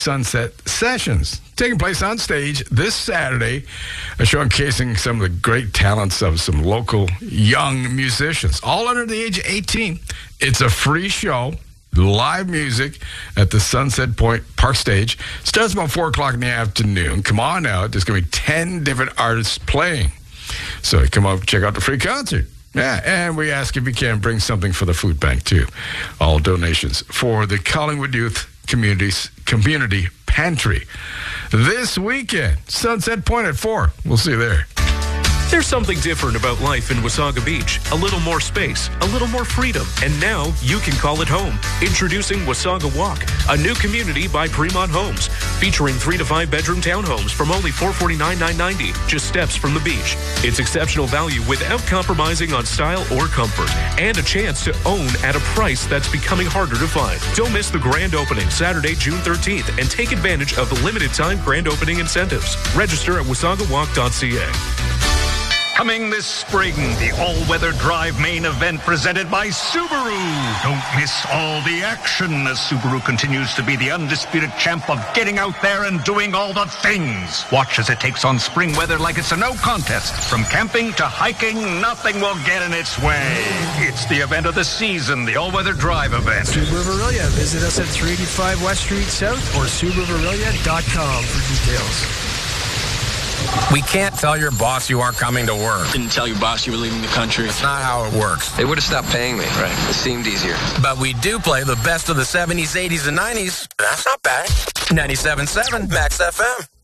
Sunset Sessions, taking place on stage this Saturday, showcasing some of the great talents of some local young musicians, all under the age of 18. It's a free show, live music at the Sunset Point Park Stage. Starts about 4 o'clock in the afternoon. Come on out. There's going to be 10 different artists playing. So come out and check out the free concert. Yeah, and we ask if you can bring something for the food bank, too. All donations for the Collingwood Youth Community Pantry. This weekend, Sunset Point at 4. We'll see you there. There's something different about life in Wasaga Beach. A little more space, a little more freedom, and now you can call it home. Introducing Wasaga Walk, a new community by Fremont Homes, featuring 3 to 5 bedroom townhomes from only $449,990, just steps from the beach. It's exceptional value without compromising on style or comfort, and a chance to own at a price that's becoming harder to find. Don't miss the grand opening Saturday, June 13th, and take advantage of the limited time grand opening incentives. Register at wasagawalk.ca. Coming this spring, the all-weather drive main event presented by Subaru. Don't miss all the action as Subaru continues to be the undisputed champ of getting out there and doing all the things. Watch as it takes on spring weather like it's a no contest. From camping to hiking, nothing will get in its way. It's the event of the season, the all-weather drive event. Subaru Verilia. Visit us at 385 West Street South or SubaruVerilia.com for details. We can't tell your boss you aren't coming to work. Didn't tell your boss you were leaving the country. It's not how it works. They would have stopped paying me. Right. It seemed easier. But we do play the best of the 70s, 80s, and 90s. That's not bad. 97.7 Max FM.